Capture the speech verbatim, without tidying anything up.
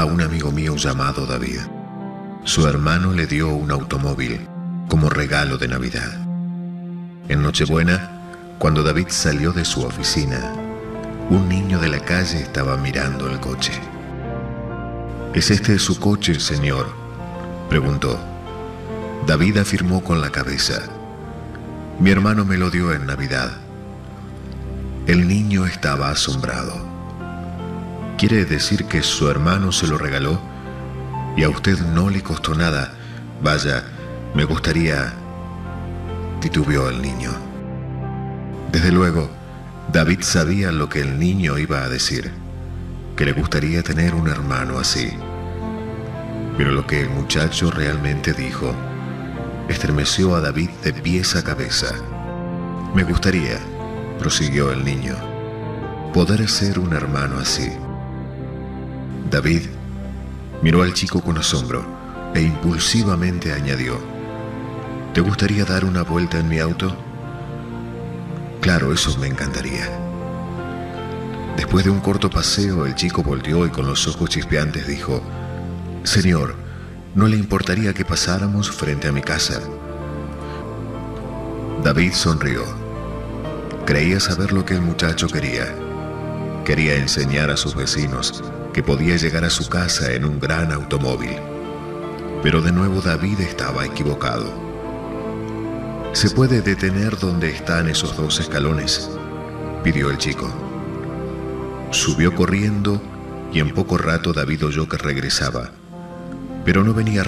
a un amigo mío llamado David. Su hermano le dio un automóvil como regalo de Navidad. En Nochebuena, cuando David salió de su oficina, un niño de la calle estaba mirando el coche. ¿Es este su coche, señor?, preguntó. David afirmó con la cabeza. Mi hermano me lo dio en Navidad. El niño estaba asombrado. ¿Quiere decir que su hermano se lo regaló y a usted no le costó nada? Vaya, me gustaría... titubeó el niño. Desde luego, David sabía lo que el niño iba a decir, que le gustaría tener un hermano así. Pero lo que el muchacho realmente dijo estremeció a David de pies a cabeza. Me gustaría, prosiguió el niño, poder ser un hermano así. David miró al chico con asombro e impulsivamente añadió: ¿te gustaría dar una vuelta en mi auto? Claro, eso me encantaría. Después de un corto paseo, el chico volteó y con los ojos chispeantes dijo: Señor, ¿no le importaría que pasáramos frente a mi casa? David sonrió. Creía saber lo que el muchacho quería. Quería enseñar a sus vecinos que podía llegar a su casa en un gran automóvil. Pero de nuevo David estaba equivocado. ¿Se puede detener donde están esos dos escalones?, pidió el chico. Subió corriendo y en poco rato David oyó que regresaba, pero no venía